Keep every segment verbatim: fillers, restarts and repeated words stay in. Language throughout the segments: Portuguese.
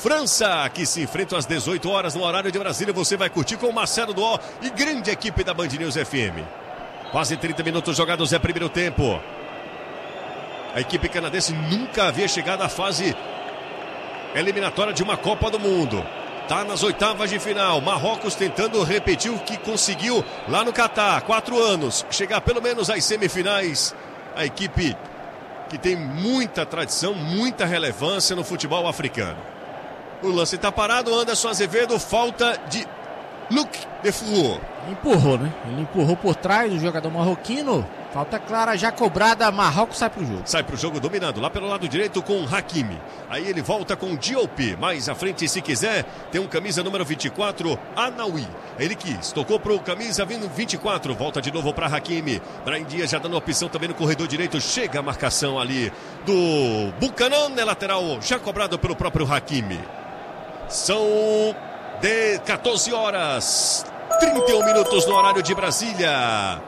França, que se enfrentam às dezoito horas no horário de Brasília. Você vai curtir com o Marcelo Duó e grande equipe da Band News F M. Quase trinta minutos jogados é primeiro tempo. A equipe canadense nunca havia chegado à fase eliminatória de uma Copa do Mundo. Está nas oitavas de final. Marrocos tentando repetir o que conseguiu lá no Catar. Quatro anos. Chegar pelo menos às semifinais. A equipe que tem muita tradição, muita relevância no futebol africano. O lance está parado. Anderson Azevedo, falta de Luc Defour. Empurrou, né? Ele empurrou por trás o jogador marroquino. Falta clara já cobrada, Marrocos sai pro jogo. Sai pro jogo dominando lá pelo lado direito com o Hakimi. Aí ele volta com o Diop. Mais à frente, se quiser, tem um camisa número vinte e quatro, Anaoui. Ele quis, tocou pro camisa vinte e quatro. Volta de novo para Hakimi. Brahim Dias já dando opção também no corredor direito. Chega a marcação ali do Buchanan, é lateral já cobrado pelo próprio Hakimi. São de quatorze horas, trinta e um minutos no horário de Brasília.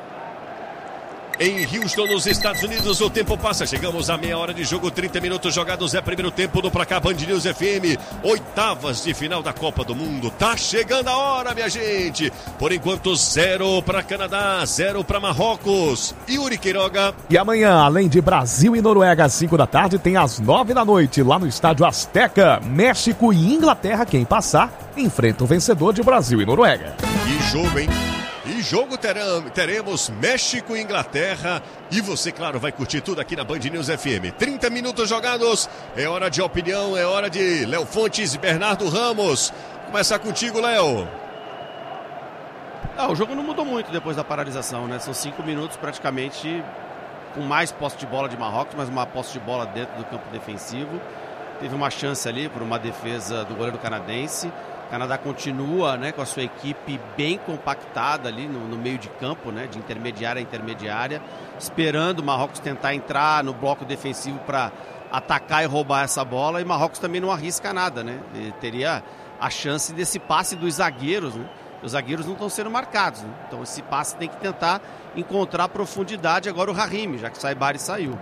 Em Houston, nos Estados Unidos, o tempo passa. Chegamos a meia hora de jogo, trinta minutos jogados. É primeiro tempo do Pra Cá Band News F M. Oitavas de final da Copa do Mundo. Tá chegando a hora, minha gente. Por enquanto, zero para Canadá, zero para Marrocos. Yuri Queiroga. E amanhã, além de Brasil e Noruega, às cinco da tarde, tem às nove da noite, lá no Estádio Azteca, México e Inglaterra. Quem passar, enfrenta o vencedor de Brasil e Noruega. Que jogo, hein? E jogo teremos México e Inglaterra. E você, claro, vai curtir tudo aqui na Band News F M. trinta minutos jogados. É hora de opinião, é hora de Léo Fontes e Bernardo Ramos. Começar contigo, Léo. Ah, o jogo não mudou muito depois da paralisação, né? São cinco minutos praticamente com mais posse de bola de Marrocos, mas uma posse de bola dentro do campo defensivo. Teve uma chance ali por uma defesa do goleiro canadense. O Canadá continua, né, com a sua equipe bem compactada ali no, no meio de campo, né, de intermediária a intermediária, esperando o Marrocos tentar entrar no bloco defensivo para atacar e roubar essa bola. E o Marrocos também não arrisca nada, né? Ele teria a chance desse passe dos zagueiros, né? Os zagueiros não estão sendo marcados, né? Então esse passe tem que tentar encontrar profundidade. Agora o Hakimi, já que Saibari saiu.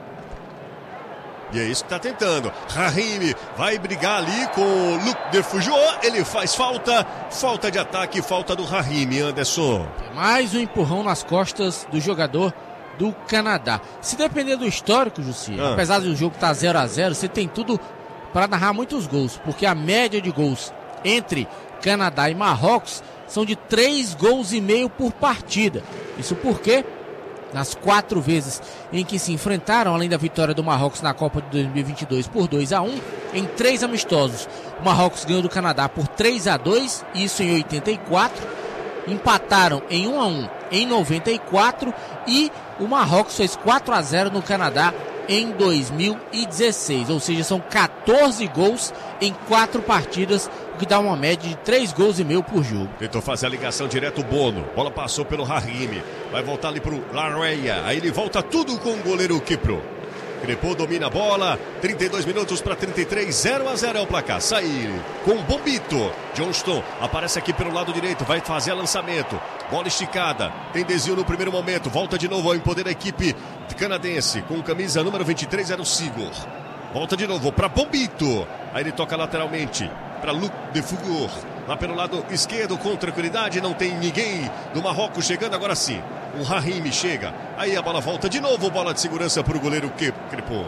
E é isso que está tentando. Hakimi vai brigar ali com o Luc Defour. Ele faz falta. Falta de ataque, falta do Hakimi, Anderson. Mais um empurrão nas costas do jogador do Canadá. Se depender do histórico, Jussi, ah. apesar do jogo estar zero a zero, você tem tudo para narrar muitos gols. Porque a média de gols entre Canadá e Marrocos são de três gols e meio por partida. Isso porque nas quatro vezes em que se enfrentaram, além da vitória do Marrocos na Copa de dois mil e vinte e dois por dois a um, em três amistosos, o Marrocos ganhou do Canadá por três a dois, isso em oitenta e quatro, empataram em um a um em noventa e quatro e o Marrocos fez quatro a zero no Canadá em dois mil e dezesseis, ou seja, são quatorze gols em quatro partidas, o que dá uma média de três gols e meio por jogo. Tentou fazer a ligação direto o Bono, bola passou pelo Hakimi, vai voltar ali pro Larreia, aí ele volta tudo com o goleiro Kipro. Crepô domina a bola, trinta e dois minutos para trinta e três, zero a zero é o placar. Sai com o Bombito. Johnston aparece aqui pelo lado direito, vai fazer lançamento. Bola esticada, tem desvio no primeiro momento, volta de novo ao empoder da equipe canadense. Com camisa número vinte e três era o Sigor. Volta de novo para Bombito. Aí ele toca lateralmente para Luc Defour. Lá pelo lado esquerdo com tranquilidade, não tem ninguém do Marrocos chegando, agora sim. O Hakimi chega, aí a bola volta de novo, bola de segurança para o goleiro Crepô.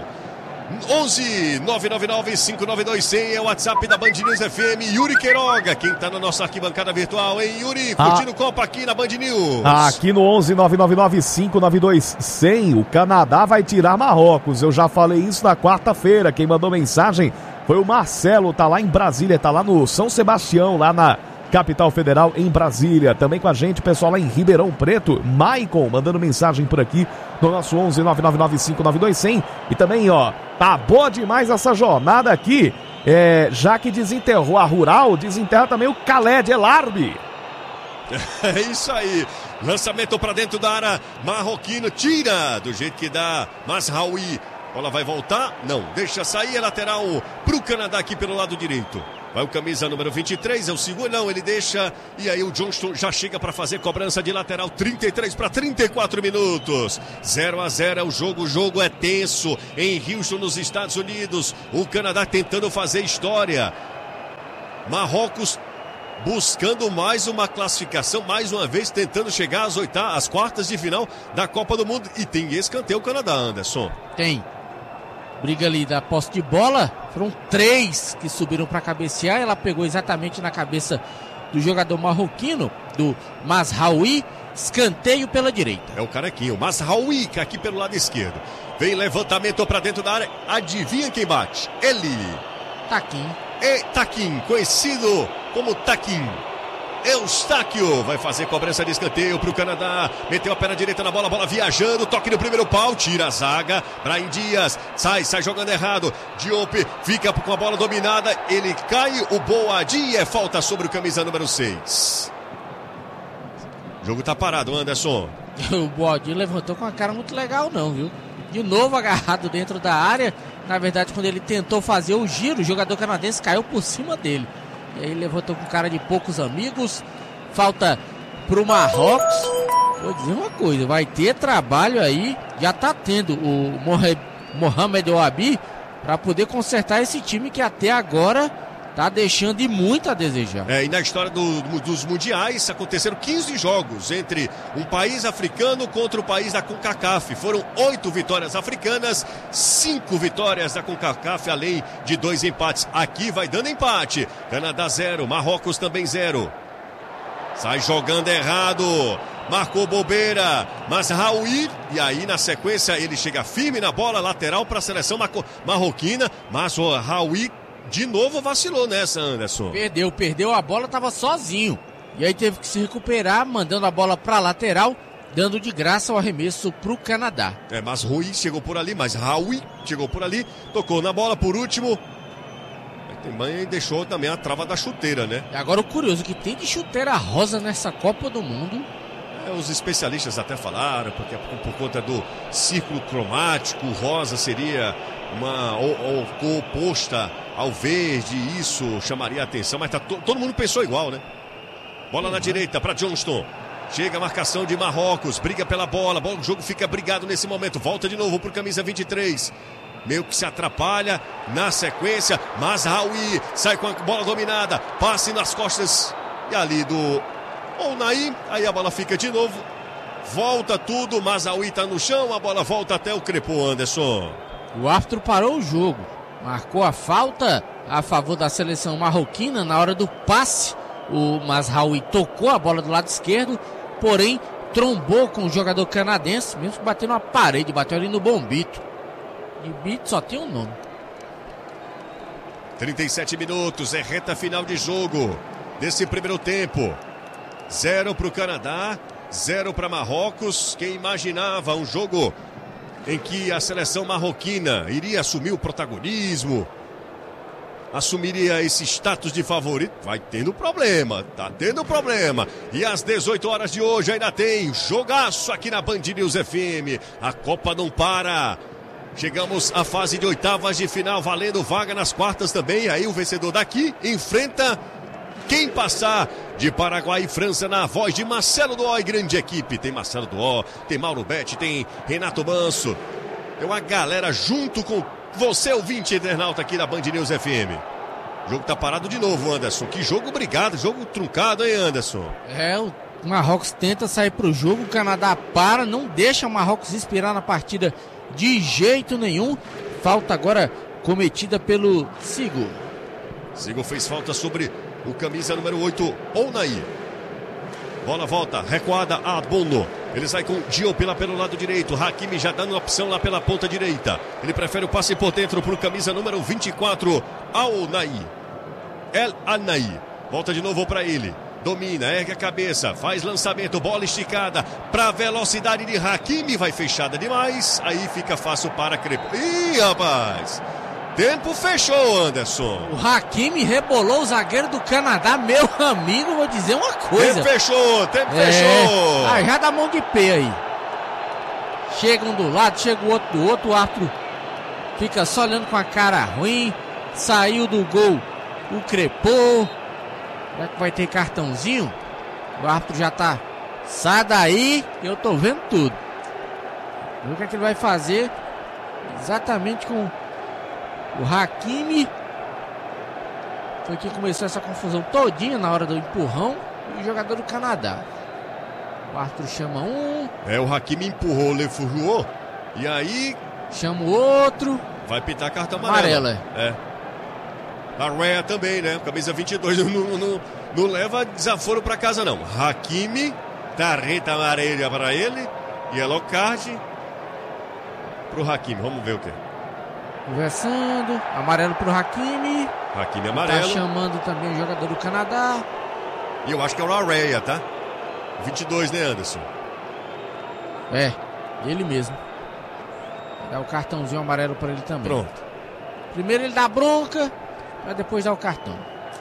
onze nove nove nove cinco nove dois zero zero é o WhatsApp da Band News F M. Yuri Queiroga, quem tá na nossa arquibancada virtual, hein, Yuri? Curtindo ah. Copa aqui na Band News. Aqui no onze nove nove nove cinco nove dois zero zero, o Canadá vai tirar Marrocos. Eu já falei isso na quarta-feira. Quem mandou mensagem foi o Marcelo, tá lá em Brasília, tá lá no São Sebastião, lá na capital federal, em Brasília. Também com a gente, pessoal lá em Ribeirão Preto, Maicon, mandando mensagem por aqui no nosso onze nove nove nove cinco nove dois zero zero. E também, ó, tá boa demais essa jornada aqui. É, já que desenterrou a Rural, desenterra também o Khaled El Arbi. É isso aí. Lançamento pra dentro da área. Marroquino tira do jeito que dá. Mazraoui. Bola vai voltar? Não. Deixa sair. É lateral pro Canadá aqui pelo lado direito. Vai o camisa número vinte e três, é o segundo, não, ele deixa, e aí o Johnston já chega para fazer cobrança de lateral, trinta e três para trinta e quatro minutos, zero a zero é o jogo, o jogo é tenso, em Houston, nos Estados Unidos, o Canadá tentando fazer história, Marrocos buscando mais uma classificação, mais uma vez tentando chegar às oitavas, às quartas de final da Copa do Mundo. E tem escanteio o Canadá, Anderson. Tem. Briga ali da posse de bola. Foram três que subiram para cabecear. Ela pegou exatamente na cabeça do jogador marroquino, do Mazraoui. Escanteio pela direita. É o carequinho, Mazraoui, aqui pelo lado esquerdo. Vem levantamento para dentro da área. Adivinha quem bate? Ele. Taquim. E Taquim, conhecido como Taquim. Eustáquio vai fazer cobrança de escanteio para o Canadá. Meteu a perna direita na bola, bola viajando. Toque no primeiro pau, tira a zaga. Brahim Dias sai, sai jogando errado. Diop fica com a bola dominada. Ele cai, o Boadi é falta sobre o camisa número seis. O jogo tá parado, Anderson. O Boadi levantou com a cara muito legal, não, viu? De novo agarrado dentro da área. Na verdade, quando ele tentou fazer o giro, o jogador canadense caiu por cima dele. E aí levantou com cara de poucos amigos. Falta pro Marrocos. Vou dizer uma coisa, vai ter trabalho aí. Já tá tendo o Mohamed Ouabi para poder consertar esse time que até agora tá deixando de muito a desejar. É, e na história do, dos mundiais aconteceram quinze jogos entre um país africano contra o país da CONCACAF. Foram oito vitórias africanas, cinco vitórias da CONCACAF, além de dois empates. Aqui vai dando empate. Canadá zero, Marrocos também zero. Sai jogando errado. Marcou bobeira. Mazraoui. E aí na sequência ele chega firme na bola lateral para a seleção marroquina. Mazraoui de novo vacilou nessa, Anderson. Perdeu, perdeu a bola, estava sozinho. E aí teve que se recuperar, mandando a bola para a lateral, dando de graça o arremesso para o Canadá. É, mas Rui chegou por ali, mas Raui chegou por ali, tocou na bola por último. Também deixou também a trava da chuteira, né? E agora o curioso que tem de chuteira rosa nessa Copa do Mundo. É, os especialistas até falaram, porque por, por conta do círculo cromático, o rosa seria uma ou, ou, cor oposta ao verde, isso chamaria a atenção, mas tá to, todo mundo pensou igual, né? Bola uhum. na direita para Johnston. Chega a marcação de Marrocos, briga pela bola, o jogo fica brigado nesse momento, volta de novo por camisa vinte e três. Meio que se atrapalha na sequência, Mazraoui sai com a bola dominada, passe nas costas e ali do Ounaí, aí a bola fica de novo, volta tudo, Mazraoui tá no chão, a bola volta até o Crepô, Anderson. O árbitro parou o jogo, marcou a falta a favor da seleção marroquina na hora do passe. O Mazraoui tocou a bola do lado esquerdo, porém trombou com o jogador canadense, mesmo que bateu na parede, bateu ali no bombito. De Bito só tem um nome. trinta e sete minutos, é reta final de jogo desse primeiro tempo. Zero para o Canadá, zero para Marrocos. Quem imaginava um jogo em que a seleção marroquina iria assumir o protagonismo, assumiria esse status de favorito, vai tendo problema, tá tendo problema. E às dezoito horas de hoje ainda tem jogaço aqui na Band News F M. A Copa não para. Chegamos à fase de oitavas de final, valendo vaga nas quartas também. Aí o vencedor daqui enfrenta quem passar de Paraguai e França, na voz de Marcelo Duó e grande equipe. Tem Marcelo Duó, tem Mauro Betti, tem Renato Manso. Tem uma galera junto com você, ouvinte internauta aqui na Band News F M. O jogo tá parado de novo, Anderson. Que jogo brigado, jogo truncado, hein, Anderson? É, o Marrocos tenta sair pro jogo, o Canadá para, não deixa o Marrocos inspirar na partida de jeito nenhum. Falta agora cometida pelo Sigo. Sigo fez falta sobre o camisa número oito, Ounaí. Bola volta, recuada a Bono. Ele sai com Diop lá pelo lado direito. Hakimi já dando opção lá pela ponta direita. Ele prefere o passe por dentro para o camisa número vinte e quatro, Ounaí. El Anaí. Volta de novo para ele. Domina, ergue a cabeça, faz lançamento, bola esticada para a velocidade de Hakimi, vai fechada demais, aí fica fácil para Crepô. Ih, rapaz, tempo fechou, Anderson. O Hakimi rebolou o zagueiro do Canadá, meu amigo, vou dizer uma coisa. Tempo fechou, tempo é, fechou. Ah, já dá mão de pé aí. Chega um do lado, chega o outro do outro, o árbitro fica só olhando com a cara ruim, saiu do gol o Crepô. Será que vai ter cartãozinho? O árbitro já tá. Sai daí, eu tô vendo tudo. Vamos ver o que é que ele vai fazer exatamente com o Hakimi. foi quem começou essa confusão todinha na hora do empurrão, e o jogador do Canadá. O Arthur chama um. É, o Hakimi empurrou o Lefoujoux, e aí... Chama o outro. Vai pintar cartão amarelo. Amarela. É. A Rea também, né? Camisa vinte e dois, não, não, não leva desaforo pra casa, não. Hakimi, tarreta amarela para ele, yellow card pro Hakimi. Vamos ver o que. Conversando, amarelo pro Hakimi. Hakimi amarelo. Tá chamando também o jogador do Canadá. E eu acho que é o Larrea, tá? vinte e dois, né, Anderson? É, ele mesmo. Dá o cartãozinho amarelo pra ele também. Pronto. Primeiro ele dá bronca, pra depois dar o cartão.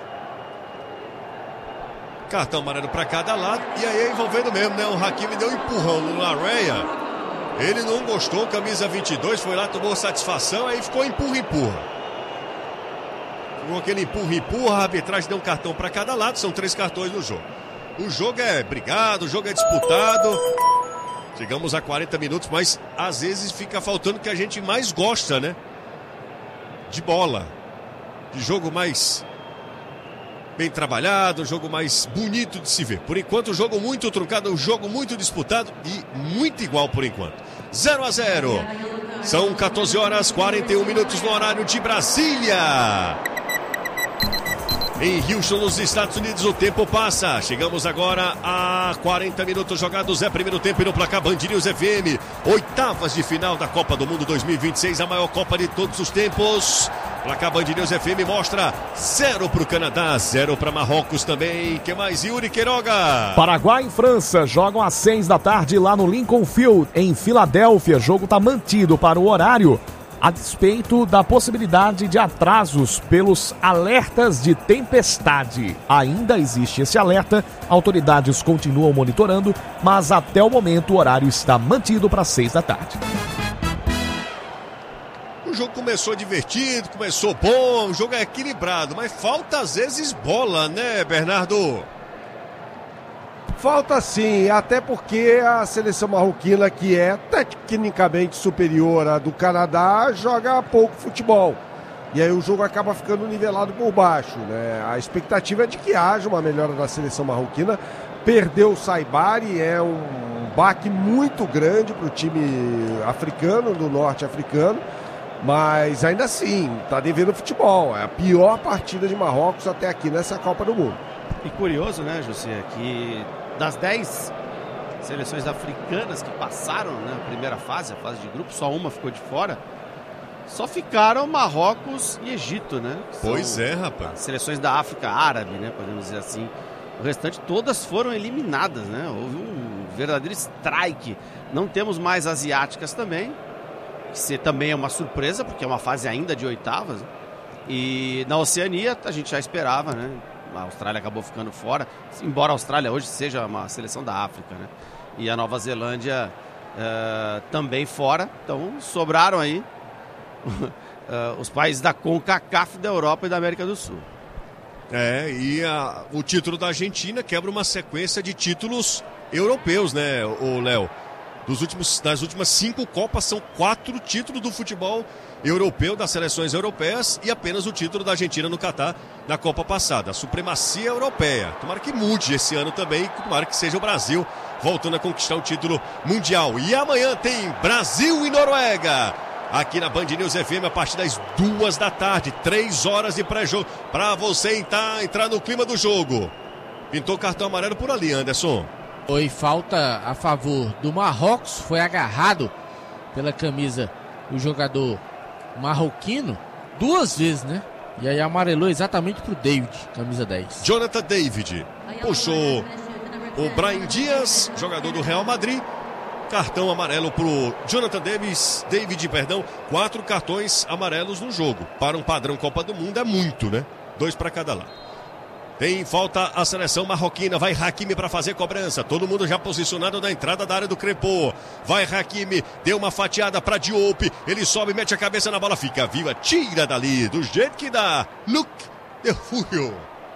Cartão amarelo pra cada lado. E aí envolvendo mesmo, né? O Hakimi deu um empurrão no Larrea. Ele não gostou, camisa vinte e dois, foi lá, tomou satisfação, aí ficou empurra-empurra. Com aquele empurra-empurra, a arbitragem deu um cartão para cada lado, são três cartões no jogo. O jogo é brigado, o jogo é disputado. Chegamos a quarenta minutos, mas às vezes fica faltando o que a gente mais gosta, né? De bola. De jogo mais bem trabalhado, um jogo mais bonito de se ver. Por enquanto, um jogo muito truncado, um jogo muito disputado e muito igual por enquanto. zero a zero. São quatorze horas e quarenta e um minutos no horário de Brasília. Em Houston, nos Estados Unidos, o tempo passa. Chegamos agora a quarenta minutos jogados. É primeiro tempo e no placar Band News F M. Oitavas de final da Copa do Mundo dois mil e vinte e seis, a maior Copa de todos os tempos. Placar Band News F M mostra zero para o Canadá, zero para Marrocos também. Que mais, Yuri Queiroga? Paraguai e França jogam às seis da tarde lá no Lincoln Field, em Filadélfia. O jogo está mantido para o horário, a despeito da possibilidade de atrasos pelos alertas de tempestade. Ainda existe esse alerta, autoridades continuam monitorando, mas até o momento o horário está mantido para seis da tarde. O jogo começou divertido, começou bom, o jogo é equilibrado, mas falta às vezes bola, né, Bernardo? Falta sim, até porque a seleção marroquina, que é tecnicamente superior à do Canadá, joga pouco futebol. E aí o jogo acaba ficando nivelado por baixo, né? A expectativa é de que haja uma melhora da seleção marroquina. Perdeu o Saibari, é um baque muito grande para o time africano, do norte africano. Mas ainda assim, está devendo futebol. É a pior partida de Marrocos até aqui nessa Copa do Mundo. E curioso, né, José, que das dez seleções africanas que passaram na né, primeira fase, a fase de grupo, só uma ficou de fora. Só ficaram Marrocos e Egito, né? Pois é, rapaz. Seleções da África Árabe, né, podemos dizer assim. O restante todas foram eliminadas, né? Houve um verdadeiro strike. Não temos mais asiáticas também. Que também é uma surpresa, porque é uma fase ainda de oitavas. E na Oceania a gente já esperava, né? A Austrália acabou ficando fora, embora a Austrália hoje seja uma seleção da África, né? E a Nova Zelândia uh, também fora. Então sobraram aí uh, os países da CONCACAF, da Europa e da América do Sul. É, e a, o título da Argentina quebra uma sequência de títulos europeus, né, o Léo? Dos últimos, das últimas cinco Copas, são quatro títulos do futebol europeu, das seleções europeias, e apenas o título da Argentina no Catar na Copa passada. A supremacia europeia. Tomara que mude esse ano também, tomara que seja o Brasil voltando a conquistar o título mundial. E amanhã tem Brasil e Noruega, aqui na Band News F M, a partir das duas da tarde, três horas de pré-jogo, para você entrar, entrar no clima do jogo. Pintou cartão amarelo por ali, Anderson. Foi falta a favor do Marrocos, foi agarrado pela camisa do jogador marroquino duas vezes, né? E aí amarelou exatamente pro David, camisa dez. Jonathan David puxou o Brahim Dias, jogador do Real Madrid. Cartão amarelo pro Jonathan Davis, David, perdão. Quatro cartões amarelos no jogo. Para um padrão Copa do Mundo é muito, né? Dois para cada lado. Tem falta a seleção marroquina. Vai Hakimi para fazer cobrança. Todo mundo já posicionado na entrada da área do Crepô. Vai Hakimi, deu uma fatiada para Diop. Ele sobe, mete a cabeça na bola, fica viva, tira dali, do jeito que dá. Luc de Foucault.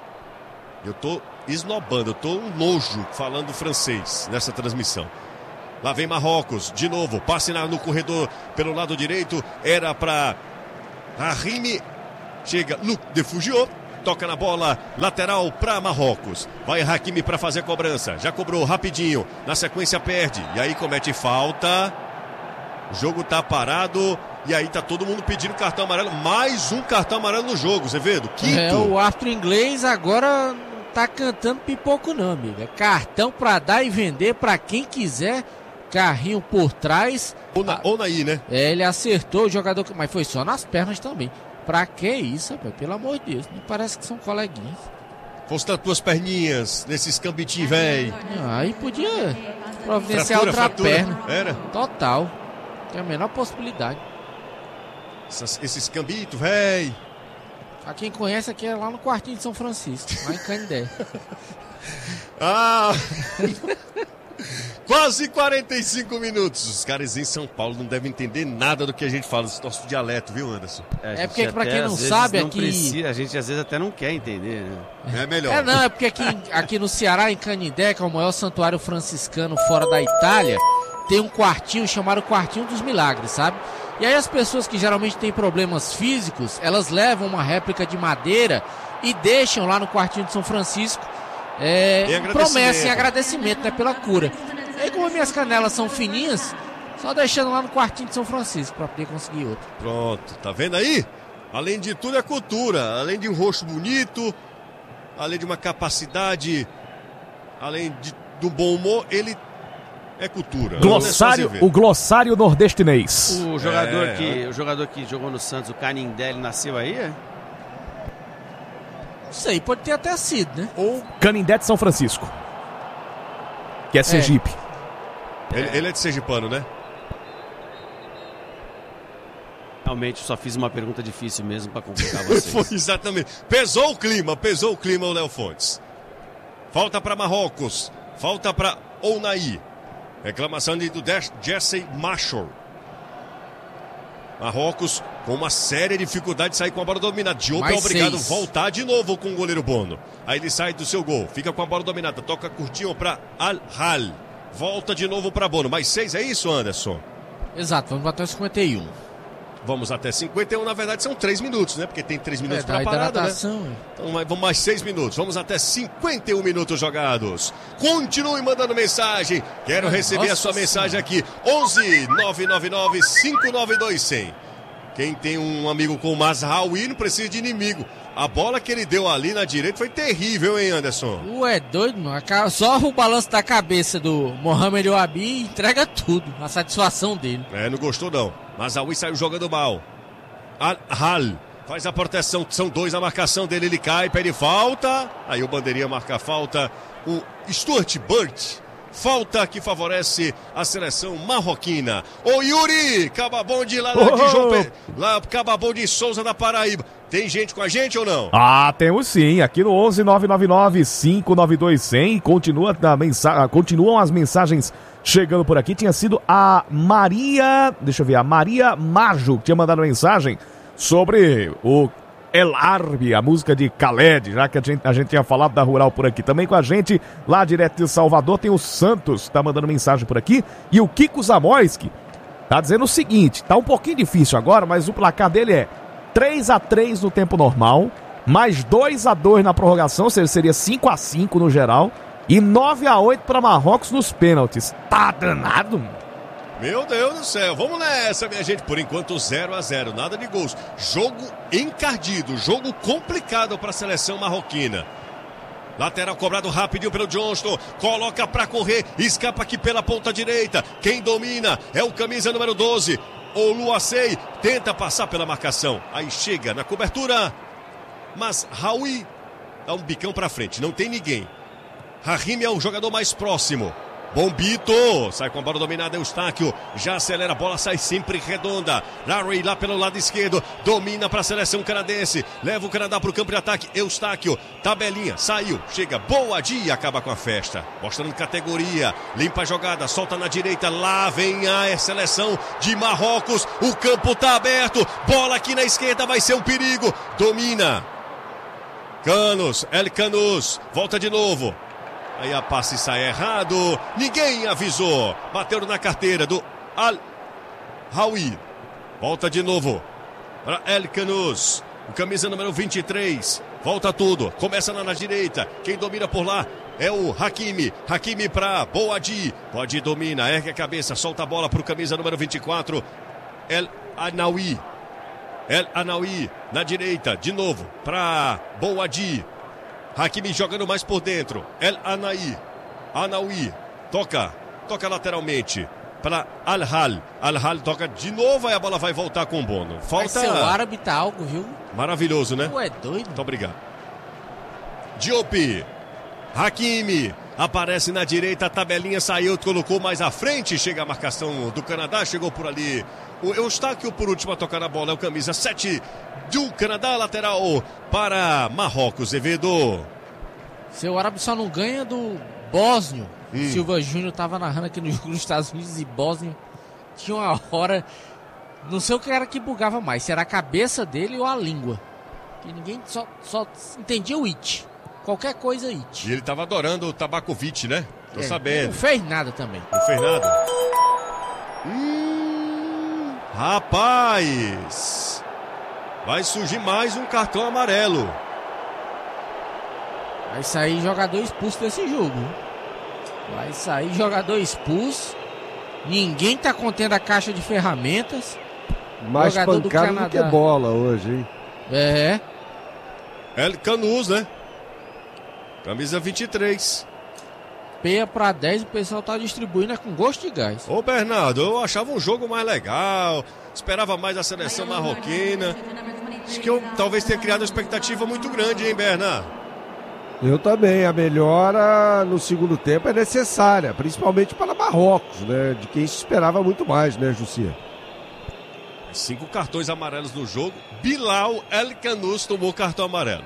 Eu tô esnobando, eu tô um nojo falando francês nessa transmissão. Lá vem Marrocos, de novo, passe no corredor pelo lado direito. Era para Hakimi. Chega Luc de Foucault. toca na bola, lateral para Marrocos. Vai Hakimi para fazer a cobrança, já cobrou rapidinho, na sequência perde, e aí comete falta. O jogo tá parado, e aí tá todo mundo pedindo cartão amarelo, mais um cartão amarelo no jogo, Zevedo, quinto. É, o árbitro inglês agora não tá cantando pipoco não, amiga. Cartão para dar e vender para quem quiser, carrinho por trás. Ou na, ou na I, né? É, ele acertou o jogador, mas foi só nas pernas também. Pra que isso, rapaz? Pelo amor de Deus, me parece que são coleguinhas. Fosse das tuas perninhas, nesses cambitinhos, velho. Aí podia providenciar Fratura, outra fratura. perna. Era? Total. Tem a menor possibilidade. Essas, esses cambitos, velho. A quem conhece aqui é lá no quartinho de São Francisco, lá em Canindé. Ah! Quase quarenta e cinco minutos. Os caras em São Paulo não devem entender nada do que a gente fala, esse nosso dialeto, viu, Anderson? É, é porque, pra até, quem não às sabe, não aqui... Precisa, a gente às vezes até não quer entender, né? É melhor. É, não, é porque aqui, aqui no Ceará, em Canindé, que é o maior santuário franciscano fora da Itália, tem um quartinho chamado Quartinho dos Milagres, sabe? E aí as pessoas que geralmente têm problemas físicos, elas levam uma réplica de madeira e deixam lá no Quartinho de São Francisco é, promessa em agradecimento, né, pela cura. E aí, como minhas canelas são fininhas, só deixando lá no Quartinho de São Francisco para poder conseguir outro. Pronto, tá vendo aí? Além de tudo é cultura, além de um rosto bonito, além de uma capacidade, além de, do bom humor, ele é cultura. Glossário, o glossário nordestinês. O jogador, É, que, o jogador que jogou no Santos, o Canindé, ele nasceu aí, é? Não sei, pode ter até sido, né? Ou Canindé de São Francisco, que é Sergipe. Ele, ele é de Sergipano, né? Realmente, só fiz uma pergunta difícil mesmo para complicar vocês. Foi exatamente. Pesou o clima, pesou o clima o Léo Fontes. Falta para Marrocos, falta para Ounaí. Reclamação de, do Jesse Marshall. Marrocos com uma séria dificuldade de sair com a bola dominada. Diop é obrigado a voltar de novo com o goleiro Bono. Aí ele sai do seu gol, fica com a bola dominada, toca curtinho para Al-Hal. Volta de novo para Bono. Mais seis, é isso, Anderson? Exato, vamos até cinquenta e um. Vamos até cinquenta e um, na verdade são três minutos, né? Porque tem três minutos É, para parada, né? né? Então vamos mais seis minutos. Vamos até cinquenta e um minutos jogados. Continue mandando mensagem. Quero receber Nossa a sua senhora. mensagem aqui. onze nove nove nove cinco nove dois zero zero. Quem tem um amigo com o Mazraoui não precisa de inimigo. A bola que ele deu ali na direita foi terrível, hein, Anderson? Ué, doido, mano. Só o balanço da cabeça do Mohamed Ouabi entrega tudo. A satisfação dele. É, não gostou não. Mazraoui saiu jogando mal. Al-Hal faz a proteção. São dois na marcação dele. Ele cai, pede falta. Aí o bandeirinha marca a falta. O Stuart Burt. Falta que favorece a seleção marroquina. Ô Yuri, Cababon de lá, Oh! de João Pedro, lá, Cababon de Souza da Paraíba. Tem gente com a gente ou não? Ah, temos sim, aqui no onze nove nove nove cinco nove dois zero zero. Continua a mensa... Continuam as mensagens chegando por aqui. Tinha sido a Maria, deixa eu ver, a Maria Majo que tinha mandado mensagem sobre o El Arbi, a música de Khaled, já que a gente, a gente tinha falado da Rural por aqui. Também com a gente, lá direto de Salvador, tem o Santos, tá mandando mensagem por aqui. E o Kiko Zamoyski tá dizendo o seguinte, tá um pouquinho difícil agora, mas o placar dele é três a três no tempo normal, mais dois a dois na prorrogação, ou seja, seria cinco a cinco no geral, e nove a oito para Marrocos nos pênaltis. Tá danado, mano. Meu Deus do céu, vamos nessa, minha gente. Por enquanto, zero a zero, nada de gols. Jogo encardido, jogo complicado para a seleção marroquina. Lateral cobrado rapidinho pelo Johnston, coloca para correr, escapa aqui pela ponta direita. Quem domina é o camisa número doze, o Luacei, tenta passar pela marcação. Aí chega na cobertura, mas Raui dá um bicão para frente, não tem ninguém. Rahimi é o jogador mais próximo. Bombito, sai com a bola dominada, Eustáquio, já acelera, a bola sai sempre redonda. Larry lá pelo lado esquerdo, domina para a seleção canadense, leva o Canadá para o campo de ataque, Eustáquio, tabelinha, saiu, chega, boa dia, acaba com a festa, mostrando categoria, limpa a jogada, solta na direita, lá vem a seleção de Marrocos, o campo tá aberto, bola aqui na esquerda, vai ser um perigo, domina, Canos, El Canos, volta de novo. Aí a passe sai errado. Ninguém avisou. Bateram na carteira do Al-Hawi. Volta de novo para El Canos. O camisa número vinte e três. Volta tudo. Começa lá na direita. Quem domina por lá é o Hakimi. Hakimi para Boadi. Boadi domina, ergue a cabeça, solta a bola para o camisa número vinte e quatro. El Anaoui. El Anaoui na direita, de novo, para Boadi. Hakimi jogando mais por dentro. El Anaoui. Anaoui. Toca. Toca lateralmente para Al-Hal. Al-Hal toca de novo, aí a bola vai voltar com o Bono. Falta... Mas seu árabe tá algo, viu? Maravilhoso, né? Tu é doido? Muito obrigado. Diop. Hakimi. Aparece na direita, a tabelinha saiu, colocou mais à frente. Chega a marcação do Canadá, chegou por ali. O Eustáquio por último a tocar na bola. É o camisa sete do Canadá, lateral para Marrocos. Zevedo. Seu árabe só não ganha do Bósnio. Hum. Silva Júnior tava narrando aqui no jogo dos Estados Unidos e Bósnia. Tinha uma hora, não sei o que era que bugava mais, se era a cabeça dele ou a língua. Que ninguém só, só entendia o it. Qualquer coisa it. E ele tava adorando o Tabakovic, né? Tô é, sabendo. Não fez nada também. Não fez nada? Hum, rapaz! Vai surgir mais um cartão amarelo. Vai sair jogador expulso desse jogo. Vai sair jogador expulso. Ninguém tá contendo a caixa de ferramentas. Mais jogador pancada do, do que bola hoje, hein? É. El Canus, né? Camisa vinte e três. Peia pra dez, o pessoal tá distribuindo é com gosto de gás. Ô Bernardo, eu achava um jogo mais legal. Esperava mais a seleção marroquina. Acho que eu talvez tenha criado uma expectativa muito grande, hein, Bernardo? Eu também, a melhora no segundo tempo é necessária, principalmente para Marrocos, né? De quem se esperava muito mais, né, Jussi? Cinco cartões amarelos no jogo. Bilal El Canus tomou cartão amarelo.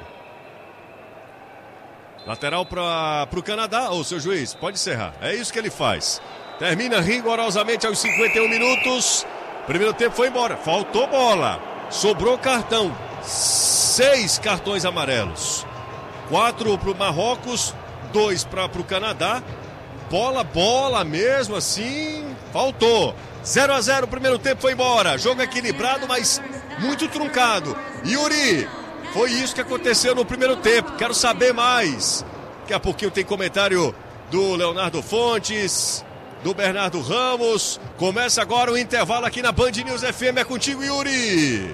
Lateral para o Canadá, ô seu juiz, pode encerrar. É isso que ele faz. Termina rigorosamente aos cinquenta e um minutos. Primeiro tempo foi embora, faltou bola. Sobrou cartão. Seis cartões amarelos. Quatro para o Marrocos, dois para o Canadá. Bola, bola mesmo assim, faltou. zero a zero, primeiro tempo foi embora. Jogo equilibrado, mas muito truncado. Yuri, foi isso que aconteceu no primeiro tempo. Quero saber mais. Daqui a pouquinho tem comentário do Leonardo Fontes, do Bernardo Ramos. Começa agora o intervalo aqui na Band News F M. É contigo, Yuri.